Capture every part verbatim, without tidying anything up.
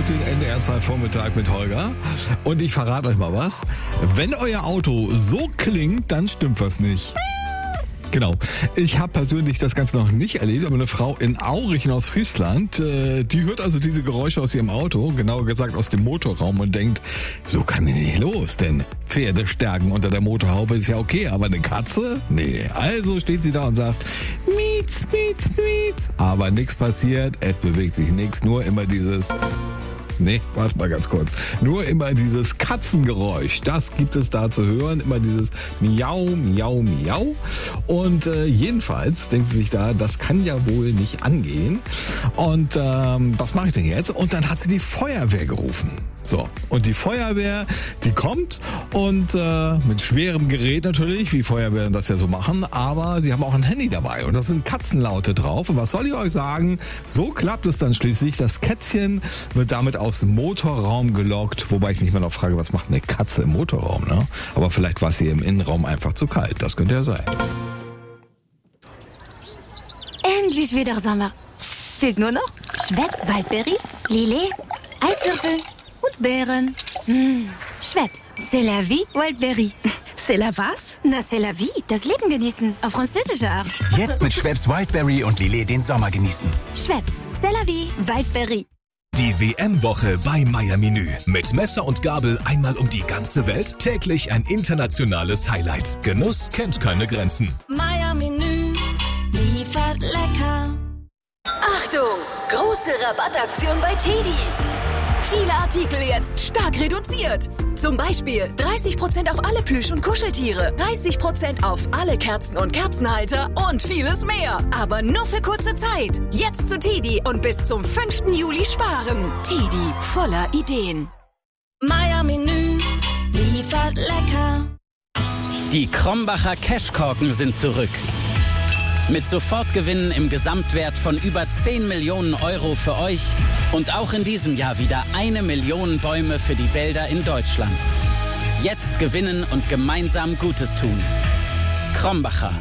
hört den N D R zwei Vormittag mit Holger. Und ich verrate euch mal was. Wenn euer Auto so klingt, dann stimmt was nicht. Genau. Ich habe persönlich das Ganze noch nicht erlebt, aber eine Frau in Aurich in Ostfriesland, äh, die hört also diese Geräusche aus ihrem Auto, genauer gesagt aus dem Motorraum und denkt, so kann ich nicht los, denn Pferdestärken unter der Motorhaube ist ja okay, aber eine Katze? Nee. Also steht sie da und sagt, mietz, mietz, mietz. Aber nichts passiert, es bewegt sich nichts, nur immer dieses... Nee, warte mal ganz kurz. Nur immer dieses Katzengeräusch, das gibt es da zu hören. Immer dieses Miau, Miau, Miau. Und äh, jedenfalls denkt sie sich da, das kann ja wohl nicht angehen. Und ähm, was mache ich denn jetzt? Und dann hat sie die Feuerwehr gerufen. So, und die Feuerwehr, die kommt und äh, mit schwerem Gerät natürlich, wie Feuerwehren das ja so machen, aber sie haben auch ein Handy dabei und da sind Katzenlaute drauf. Und was soll ich euch sagen? So klappt es dann schließlich. Das Kätzchen wird damit aus dem Motorraum gelockt, wobei ich mich mal noch frage, was macht eine Katze im Motorraum, ne? Aber vielleicht war es hier im Innenraum einfach zu kalt, das könnte ja sein. Endlich wieder Sommer. Fehlt nur noch Schweppes Waldberry, Lillet, Eiswürfel und Beeren. Mmh. Schweppes, c'est la vie, Wildberry. C'est la was? Na, c'est la vie, das Leben genießen, auf französische Art. Jetzt mit Schweppes Wildberry und Lillet den Sommer genießen. Schweppes, c'est la vie, Wildberry. Die W M-Woche bei Meier Menü. Mit Messer und Gabel einmal um die ganze Welt. Täglich ein internationales Highlight. Genuss kennt keine Grenzen. Meier Menü liefert lecker. Achtung! Große Rabattaktion bei Teddy. Viele Artikel jetzt stark reduziert. Zum Beispiel dreißig Prozent auf alle Plüsch- und Kuscheltiere, dreißig Prozent auf alle Kerzen und Kerzenhalter und vieles mehr. Aber nur für kurze Zeit. Jetzt zu Teddy und bis zum fünften Juli sparen. Teddy, voller Ideen. Meier Menü liefert lecker. Die Krombacher Cashkorken sind zurück. Mit Sofortgewinnen im Gesamtwert von über zehn Millionen Euro für euch und auch in diesem Jahr wieder eine Million Bäume für die Wälder in Deutschland. Jetzt gewinnen und gemeinsam Gutes tun. Krombacher.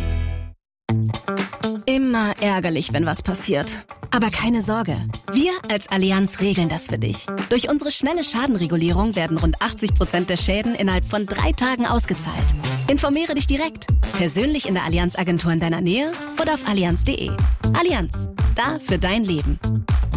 Immer ärgerlich, wenn was passiert. Aber keine Sorge, wir als Allianz regeln das für dich. Durch unsere schnelle Schadenregulierung werden rund achtzig Prozent der Schäden innerhalb von drei Tagen ausgezahlt. Informiere dich direkt, persönlich in der Allianz-Agentur in deiner Nähe oder auf allianz punkt de. Allianz, da für dein Leben.